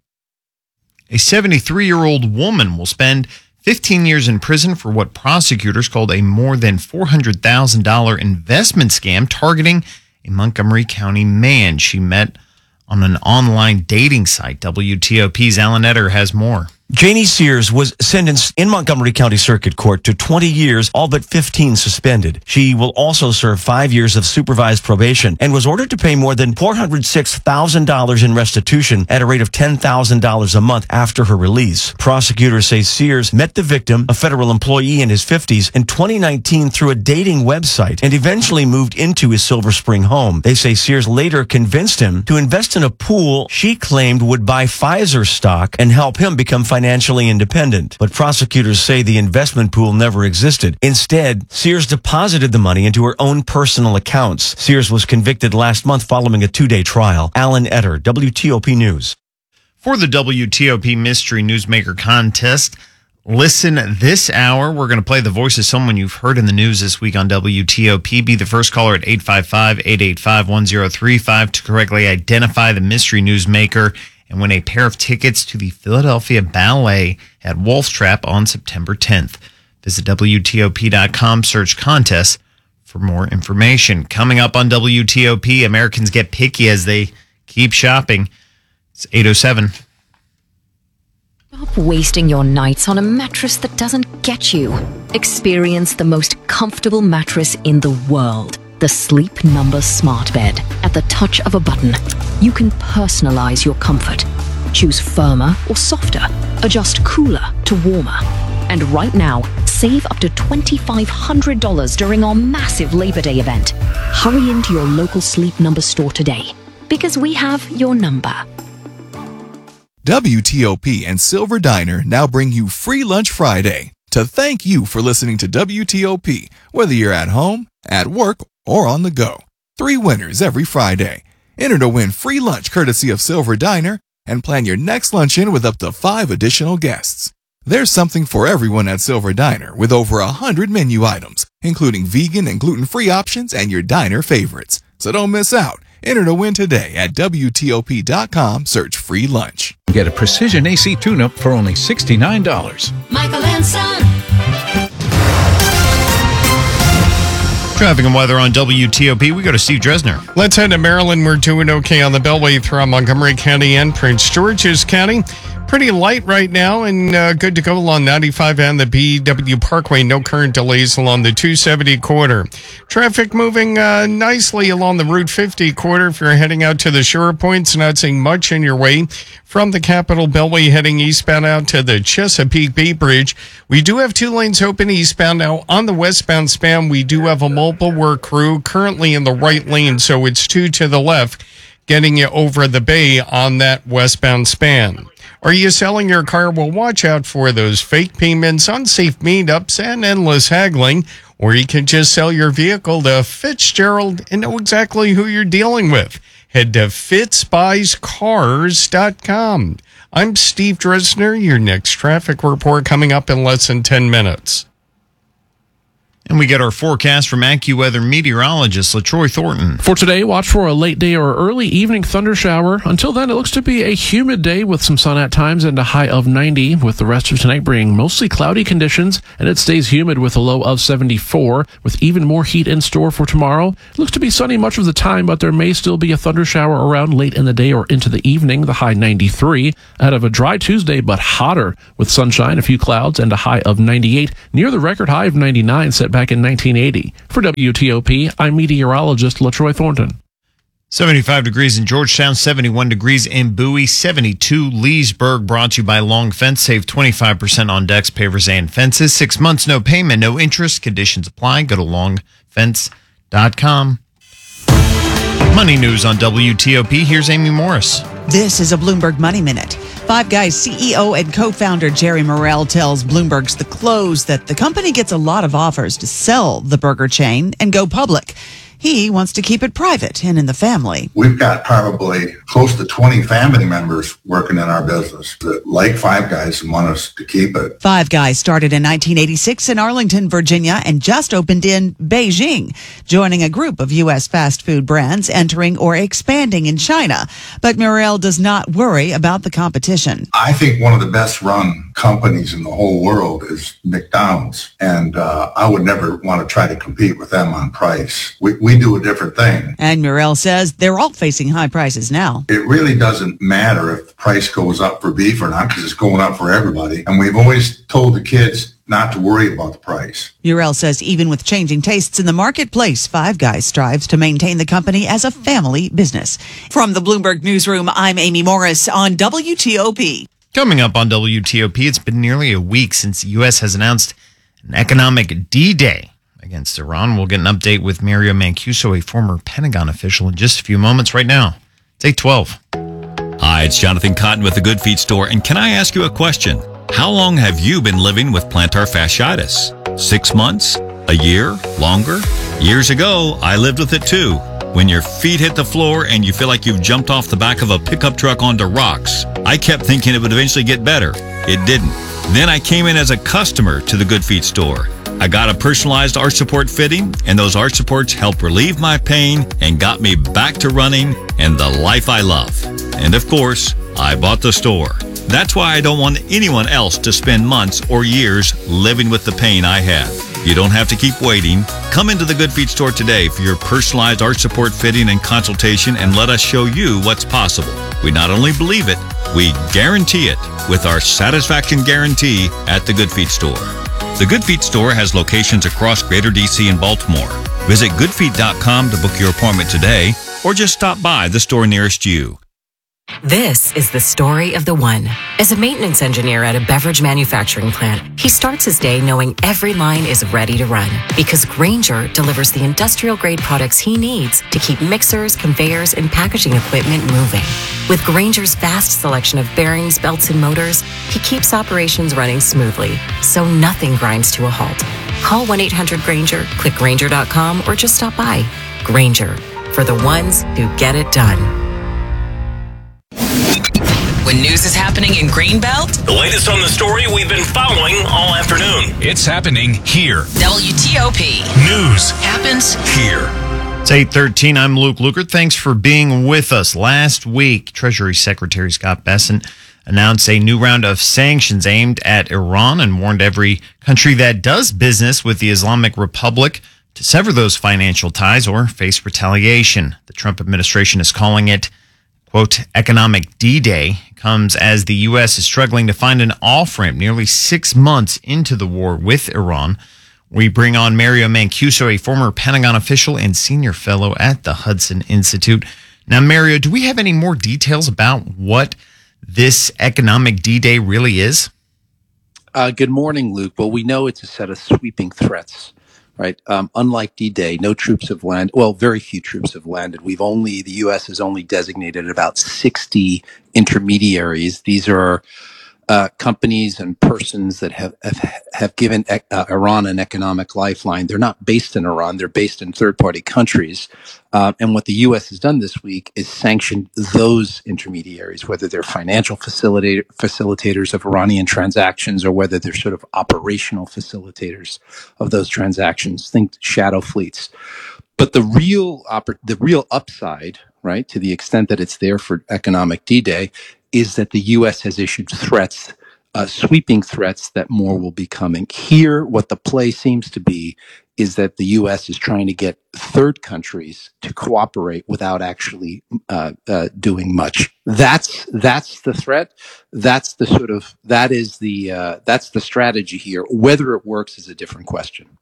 Speaker 27: A seventy-three-year-old woman will spend fifteen years in prison for what prosecutors called a more than four hundred thousand dollars investment scam targeting a Montgomery County man she met on an online dating site. W T O P's Alan Etter has more.
Speaker 5: Janie Sears was sentenced in Montgomery County Circuit Court to twenty years, all but fifteen suspended. She will also serve five years of supervised probation and was ordered to pay more than four hundred six thousand dollars in restitution at a rate of ten thousand dollars a month after her release. Prosecutors say Sears met the victim, a federal employee in his fifties, in twenty nineteen through a dating website and eventually moved into his Silver Spring home. They say Sears later convinced him to invest in a pool she claimed would buy Pfizer stock and help him become financially independent. But prosecutors say the investment pool never existed. Instead, Sears deposited the money into her own personal accounts. Sears was convicted last month following a two-day trial. Alan Etter, W T O P News.
Speaker 27: For the W T O P Mystery Newsmaker Contest, listen this hour. We're going to play the voice of someone you've heard in the news this week on W T O P. Be the first caller at eight five five, eight eight five, one zero three five to correctly identify the mystery newsmaker and win a pair of tickets to the Philadelphia Ballet at Wolf Trap on September tenth. Visit W T O P dot com, search contests for more information. Coming up on W T O P, Americans get picky as they keep shopping. It's eight oh seven.
Speaker 8: Stop wasting your nights on a mattress that doesn't get you. Experience the most comfortable mattress in the world. The Sleep Number Smart Bed. At the touch of a button, you can personalize your comfort. Choose firmer or softer. Adjust cooler to warmer. And right now, save up to two thousand five hundred dollars during our massive Labor Day event. Hurry into your local Sleep Number store today, because we have your number.
Speaker 9: W T O P and Silver Diner now bring you Free Lunch Friday to thank you for listening to W T O P, whether you're at home, at work, or on the go. Three winners every Friday. Enter to win free lunch courtesy of Silver Diner and plan your next luncheon with up to five additional guests. There's something for everyone at Silver Diner with over a hundred menu items, including vegan and gluten-free options and your diner favorites. So don't miss out. Enter to win today at W T O P dot com. Search free lunch.
Speaker 10: Get a precision A C tune-up for only sixty-nine dollars.
Speaker 11: Michael and Son.
Speaker 27: Traffic and weather on W T O P. We go to Steve Dresner.
Speaker 20: Let's head to Maryland. We're doing okay on the Beltway throughout Montgomery County and Prince George's County. Pretty light right now and uh, good to go along ninety-five and the B W Parkway. No current delays along the two seventy corridor. Traffic moving uh, nicely along the Route fifty corridor. If you're heading out to the shore points, not seeing much in your way from the Capitol Beltway heading eastbound out to the Chesapeake Bay Bridge. We do have two lanes open eastbound. Now on the westbound span, we do have a mobile work crew currently in the right lane, so it's two to the left, getting you over the bay on that westbound span. Are you selling your car? Well, watch out for those fake payments, unsafe meetups, and endless haggling. Or you can just sell your vehicle to Fitzgerald and know exactly who you're dealing with. Head to fitz buys cars dot com. I'm Steve Dresner. Your next traffic report coming up in less than ten minutes.
Speaker 27: And we get our forecast from AccuWeather meteorologist LaTroy Thornton.
Speaker 1: For today, watch for a late day or early evening thunder shower. Until then, it looks to be a humid day with some sun at times and a high of ninety, with the rest of tonight bringing mostly cloudy conditions, and it stays humid with a low of seventy-four, with even more heat in store for tomorrow. It looks to be sunny much of the time, but there may still be a thunder shower around late in the day or into the evening, the high ninety-three, out of a dry Tuesday, but hotter, with sunshine, a few clouds, and a high of ninety-eight, near the record high of ninety-nine set back in nineteen eighty. For W T O P, I'm meteorologist LaTroy Thornton.
Speaker 27: seventy-five degrees in Georgetown, seventy-one degrees in Bowie, seventy-two Leesburg. Brought to you by Long Fence. Save twenty-five percent on decks, pavers, and fences. Six months, no payment, no interest. Conditions apply. Go to long fence dot com. Money news on W T O P. Here's Amy Morris.
Speaker 3: This is a Bloomberg Money Minute. Five Guys C E O and co-founder Jerry Morrell tells Bloomberg's The Close that the company gets a lot of offers to sell the burger chain and go public. He wants to keep it private and in the family.
Speaker 11: We've got probably close to twenty family members working in our business that like Five Guys and want us to keep it.
Speaker 3: Five Guys started in nineteen eighty-six in Arlington, Virginia, and just opened in Beijing, joining a group of U S fast food brands entering or expanding in China. But Morrell does not worry about the competition.
Speaker 11: I think one of the best run companies in the whole world is McDonald's, and uh, I would never want to try to compete with them on price. We, we do a different thing.
Speaker 3: And Morrell says they're all facing high prices now.
Speaker 11: It really doesn't matter if the price goes up for beef or not, because it's going up for everybody. And we've always told the kids not to worry about the price.
Speaker 3: Morrell says even with changing tastes in the marketplace, Five Guys strives to maintain the company as a family business. From the Bloomberg Newsroom, I'm Amy Morris on W T O P.
Speaker 27: Coming up on W T O P, it's been nearly a week since the U S has announced an economic D-Day against Iran. We'll get an update with Mario Mancuso, a former Pentagon official, in just a few moments. Right now, it's eight twelve.
Speaker 12: Hi, it's Jonathan Cotton with the Good Feet Store. And can I ask you a question? How long have you been living with plantar fasciitis? Six months? A year? Longer? Years ago, I lived with it too. When your feet hit the floor and you feel like you've jumped off the back of a pickup truck onto rocks. I kept thinking it would eventually get better. It didn't. Then I came in as a customer to the Good Feet Store. I got a personalized arch support fitting, and those arch supports helped relieve my pain and got me back to running and the life I love. And of course, I bought the store. That's why I don't want anyone else to spend months or years living with the pain I have. You don't have to keep waiting. Come into the Good Feet Store today for your personalized arch support fitting and consultation, and let us show you what's possible. We not only believe it, we guarantee it with our satisfaction guarantee at the Good Feet Store. The Good Feet Store has locations across Greater D C and Baltimore. Visit good feet dot com to book your appointment today, or just stop by the store nearest you.
Speaker 13: This is the story of the one. As a maintenance engineer at a beverage manufacturing plant, he starts his day knowing every line is ready to run, because Grainger delivers the industrial-grade products he needs to keep mixers, conveyors, and packaging equipment moving. With Grainger's vast selection of bearings, belts, and motors, he keeps operations running smoothly, so nothing grinds to a halt. Call one eight hundred Grainger, click Grainger dot com, or just stop by. Grainger, for the ones who get it done.
Speaker 7: When news is happening in Greenbelt,
Speaker 14: the latest on the story we've been following all afternoon.
Speaker 4: It's happening here.
Speaker 7: W T O P.
Speaker 4: News
Speaker 7: happens
Speaker 4: here.
Speaker 27: It's eight thirteen. I'm Luke Lukert. Thanks for being with us. Last week, Treasury Secretary Scott Bessent announced a new round of sanctions aimed at Iran and warned every country that does business with the Islamic Republic to sever those financial ties or face retaliation. The Trump administration is calling it, quote, economic D-Day. Comes as the U S is struggling to find an off-ramp nearly six months into the war with Iran. We bring on Mario Mancuso, a former Pentagon official and senior fellow at the Hudson Institute. Now, Mario, do we have any more details about what this economic D-Day really is?
Speaker 15: Uh, good morning, Luke. Well, we know it's a set of sweeping threats
Speaker 2: right? Um, unlike D-Day, no troops have landed. Well, very few troops have landed. We've only, the U S has only designated about sixty intermediaries. These are uh, companies and persons that have have, have given uh, Iran an economic lifeline. They're not based in Iran. They're based in third-party countries. Uh, and what the U S has done this week is sanctioned those intermediaries, whether they're financial facilitator, facilitators of Iranian transactions or whether they're sort of operational facilitators of those transactions. Think shadow fleets. But the real oppor- the real upside, right, to the extent that it's there for economic D-Day, is that the U S has issued threats, uh, sweeping threats that more will be coming. Here, what the play seems to be is that the U S is trying to get third countries to cooperate without actually uh, uh, doing much. That's that's the threat. That's the sort of that is the uh, that's the strategy here. Whether it works is a different question.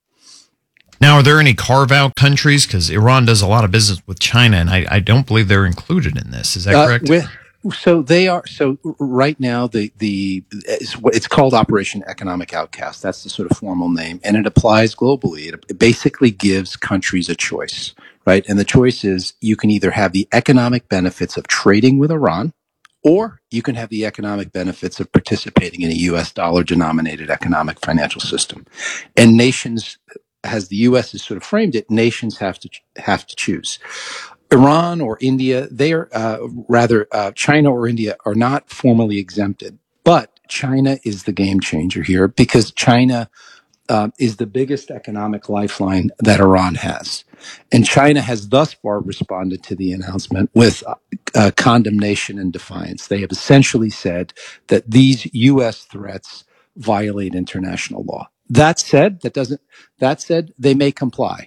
Speaker 27: Now, are there any carve-out countries? Because Iran does a lot of business with China, and I, I don't believe they're included in this. Is that
Speaker 2: Uh,
Speaker 27: correct?
Speaker 2: with- So they are. So right now, the the it's, it's called Operation Economic Outcast. That's the sort of formal name, and it applies globally. It, it basically gives countries a choice, right? And the choice is you can either have the economic benefits of trading with Iran, or you can have the economic benefits of participating in a U S dollar denominated economic financial system. And nations, as the U S has sort of framed it, nations have to have to choose. Iran or India, they are uh, rather uh, China or India are not formally exempted, but China is the game changer here because China uh, is the biggest economic lifeline that Iran has, and China has thus far responded to the announcement with uh, uh, condemnation and defiance. They have essentially said that these U S threats violate international law. That said, that doesn't. That said, they may comply.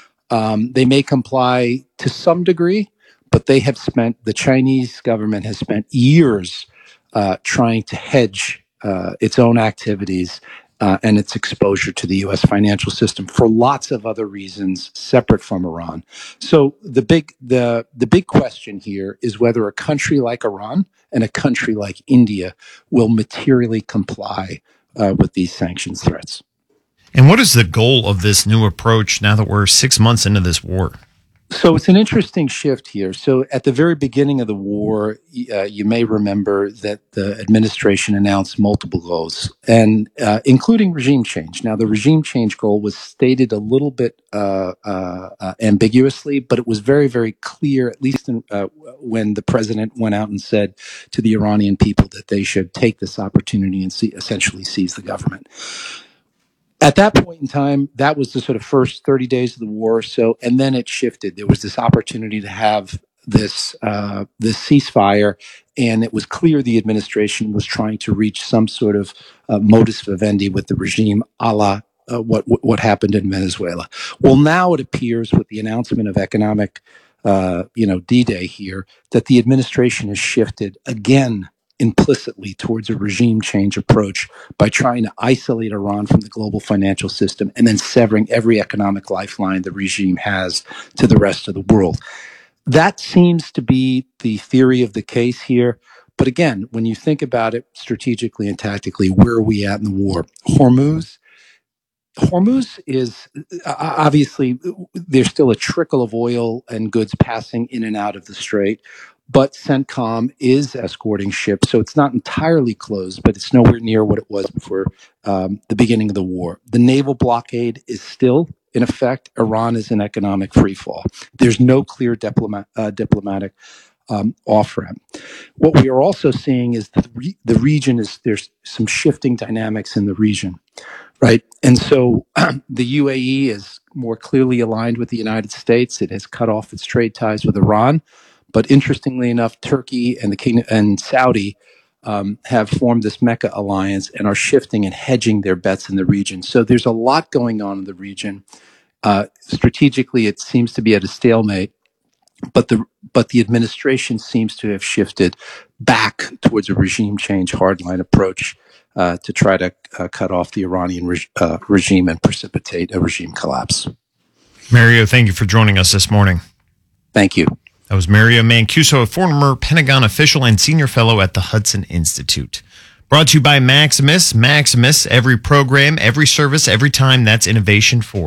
Speaker 2: Um, they may comply to some degree, but they have spent, the Chinese government has spent years uh, trying to hedge uh, its own activities uh, and its exposure to the U S financial system for lots of other reasons separate from Iran. So the big, the, the big question here is whether a country like Iran and a country like India will materially comply uh, with these sanctions threats.
Speaker 27: And what is the goal of this new approach now that we're six months into this war?
Speaker 2: So it's an interesting shift here. So at the very beginning of the war, uh, you may remember that the administration announced multiple goals, and uh, including regime change. Now, the regime change goal was stated a little bit uh, uh, uh, ambiguously, but it was very, very clear, at least in, uh, when the president went out and said to the Iranian people that they should take this opportunity and see, essentially seize the government. At that point in time, that was the sort of first thirty days of the war or so, and then it shifted. There was this opportunity to have this uh, this ceasefire, and it was clear the administration was trying to reach some sort of uh, modus vivendi with the regime, a la uh, what what happened in Venezuela. Well, now it appears with the announcement of economic, uh, you know, D-Day here, that the administration has shifted again implicitly towards a regime change approach by trying to isolate Iran from the global financial system and then severing every economic lifeline the regime has to the rest of the world. That seems to be the theory of the case here. But again, when you think about it strategically and tactically, where are we at in the war? Hormuz, Hormuz is uh, obviously, there's still a trickle of oil and goods passing in and out of the strait. But CENTCOM is escorting ships, so it's not entirely closed, but it's nowhere near what it was before um, the beginning of the war. The naval blockade is still in effect. Iran is in economic freefall. There's no clear diplomat, uh, diplomatic um, off-ramp. What we are also seeing is that the, re- the region is, there's some shifting dynamics in the region, right? And so the U A E is more clearly aligned with the United States. It has cut off its trade ties with Iran. But interestingly enough, Turkey and the King and Saudi um, have formed this Mecca alliance and are shifting and hedging their bets in the region. So there's a lot going on in the region. Uh, strategically, it seems to be at a stalemate, but the but the administration seems to have shifted back towards a regime change, hardline approach uh, to try to uh, cut off the Iranian re- uh, regime and precipitate a regime collapse.
Speaker 27: Mario, thank you for joining us this morning.
Speaker 2: Thank you.
Speaker 27: That was Mario Mancuso, a former Pentagon official and senior fellow at the Hudson Institute. Brought to you by Maximus. Maximus, every program, every service, every time. That's Innovation Forward.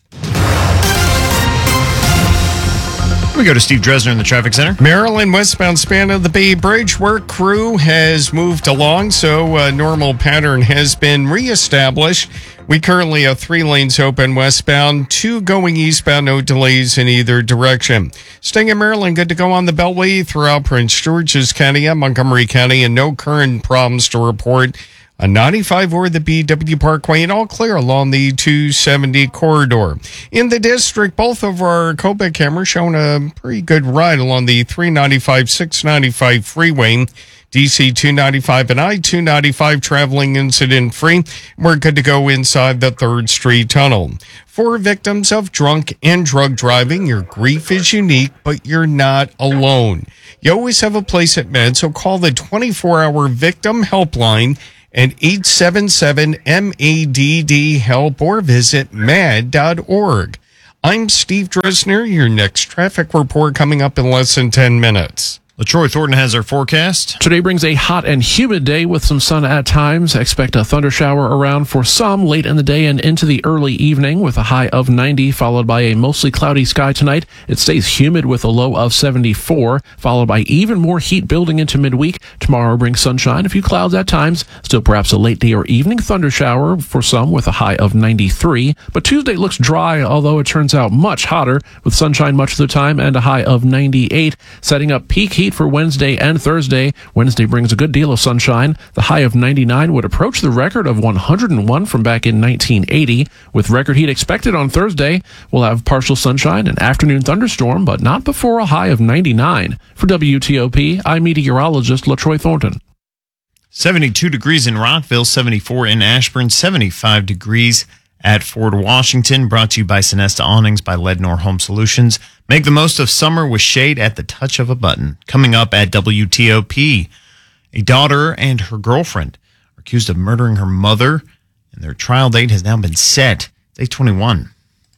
Speaker 27: We go to Steve Dresner in the traffic center.
Speaker 20: Maryland westbound span of the Bay Bridge work crew has moved along, so a normal pattern has been reestablished. We currently have three lanes open westbound, two going eastbound, no delays in either direction. Staying in Maryland, good to go on the Beltway throughout Prince George's County and Montgomery County, and no current problems to report. A ninety-five or the B W Parkway and all clear along the two seventy corridor. In the district, both of our Copa cameras showing a pretty good ride along the three ninety-five, six ninety-five freeway. D C two ninety-five and I two ninety-five traveling incident free. We're good to go inside the third Street Tunnel. For victims of drunk and drug driving, your grief is unique, but you're not alone. You always have a place at Med, so call the twenty-four hour victim helpline at eight seven seven M A D D help or visit mad dot org. I'm Steve Dresner. Your next traffic report coming up in less than ten minutes.
Speaker 27: LaTroy Thornton has our forecast.
Speaker 1: Today brings a hot and humid day with some sun at times. Expect a thunder shower around for some late in the day and into the early evening with a high of ninety, followed by a mostly cloudy sky tonight. It stays humid with a low of seventy-four, followed by even more heat building into midweek. Tomorrow brings sunshine, a few clouds at times. Still perhaps a late day or evening thunder shower for some with a high of ninety-three. But Tuesday looks dry, although it turns out much hotter with sunshine much of the time and a high of ninety-eight, setting up peak heat for Wednesday and Thursday. Wednesday brings a good deal of sunshine. The high of ninety-nine would approach the record of one hundred one from back in nineteen eighty. With record heat expected on Thursday, we'll have partial sunshine and afternoon thunderstorm, but not before a high of ninety-nine. For W T O P, I'm meteorologist LaTroy Thornton.
Speaker 27: seventy-two degrees in Rockville, seventy-four in Ashburn, seventy-five degrees at Ford, Washington. Brought to you by Sonesta Awnings by Lednor Home Solutions. Make the most of summer with shade at the touch of a button. Coming up at W T O P, a daughter and her girlfriend are accused of murdering her mother, and their trial date has now been set. It's eight twenty-one.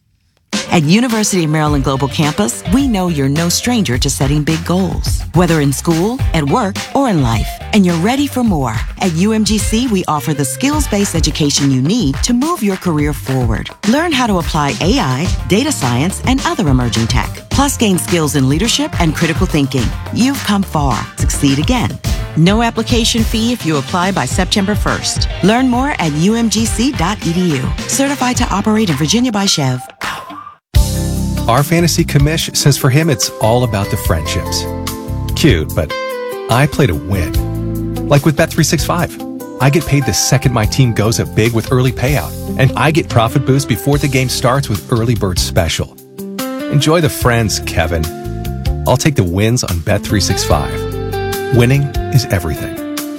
Speaker 15: At University of Maryland Global Campus, we know you're no stranger to setting big goals, whether in school, at work, or in life, and you're ready for more. At U M G C, we offer the skills-based education you need to move your career forward. Learn how to apply A I, data science, and other emerging tech, plus gain skills in leadership and critical thinking. You've come far. Succeed again. No application fee if you apply by September first. Learn more at U M G C dot E D U. Certified to operate in Virginia by Chev.
Speaker 16: Our fantasy commish says for him it's all about the friendships. Cute, but I play to win. Like with Bet three sixty-five. I get paid the second my team goes up big with early payout, and I get profit boost before the game starts with Early Bird Special. Enjoy the friends, Kevin. I'll take the wins on Bet three sixty-five. Winning is everything.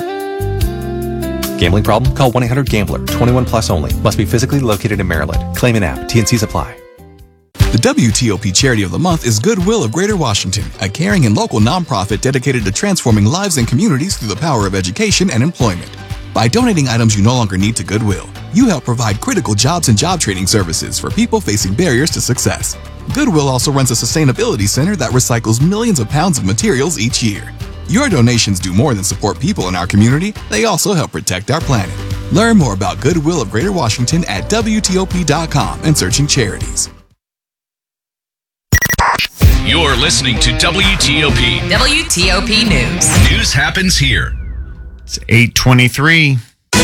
Speaker 16: Gambling problem? Call one eight hundred gambler. twenty-one plus only. Must be physically located in Maryland. Claim an app. T N Cs apply.
Speaker 9: The W T O P Charity of the Month is Goodwill of Greater Washington, a caring and local nonprofit dedicated to transforming lives and communities through the power of education and employment. By donating items you no longer need to Goodwill, you help provide critical jobs and job training services for people facing barriers to success. Goodwill also runs a sustainability center that recycles millions of pounds of materials each year. Your donations do more than support people in our community, they also help protect our planet. Learn more about Goodwill of Greater Washington at W T O P dot com and searching charities.
Speaker 4: You're listening to W T O P.
Speaker 7: W T O P News.
Speaker 4: News happens here.
Speaker 27: It's eight twenty-three.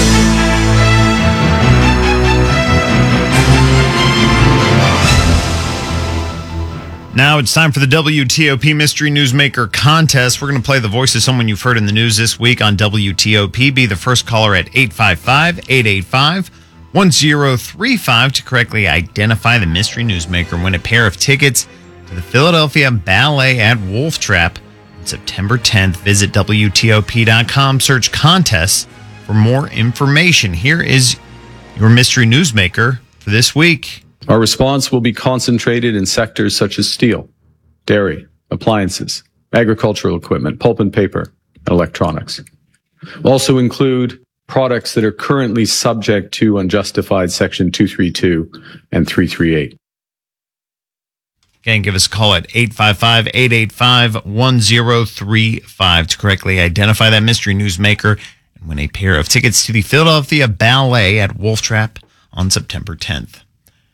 Speaker 27: Now it's time for the W T O P Mystery Newsmaker Contest. We're going to play the voice of someone you've heard in the news this week on W T O P. Be the first caller at eight five five, eight eight five, one zero three five to correctly identify the Mystery Newsmaker and win a pair of tickets to the Philadelphia Ballet at Wolf Trap on September tenth. Visit W T O P dot com, search contests for more information. Here is your Mystery Newsmaker for this week.
Speaker 17: Our response will be concentrated in sectors such as steel, dairy, appliances, agricultural equipment, pulp and paper, and electronics. We'll also include products that are currently subject to unjustified Section two thirty-two and three thirty-eight.
Speaker 27: Again, give us a call at eight five five, eight eight five, one zero three five to correctly identify that Mystery Newsmaker and win a pair of tickets to the Philadelphia Ballet at Wolf Trap on September tenth.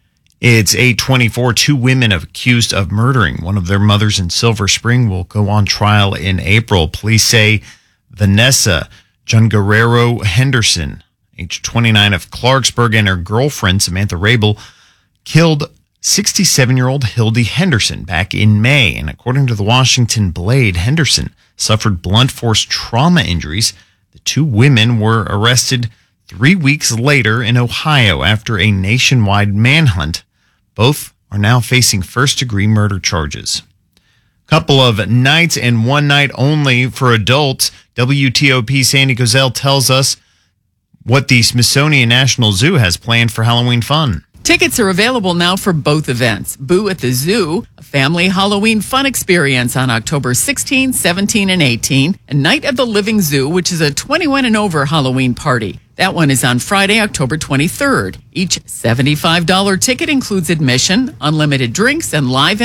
Speaker 27: It's eight twenty-four. Two women accused of murdering one of their mothers in Silver Spring will go on trial in April. Police say Vanessa Junguerrero Henderson, age twenty-nine, of Clarksburg, and her girlfriend, Samantha Rabel, killed sixty-seven-year-old Hildy Henderson back in May. And according to the Washington Blade, Henderson suffered blunt force trauma injuries. The two women were arrested three weeks later in Ohio after a nationwide manhunt. Both are now facing first-degree murder charges. Couple of nights and one night only for adults. W T O P Sandy Kozel tells us what the Smithsonian National Zoo has planned for Halloween fun.
Speaker 18: Tickets are available now for both events. Boo at the Zoo, a family Halloween fun experience on October sixteenth, seventeenth, and eighteenth, and Night at the Living Zoo, which is a twenty-one and over Halloween party. That one is on Friday, October twenty-third. Each seventy-five dollars ticket includes admission, unlimited drinks, and live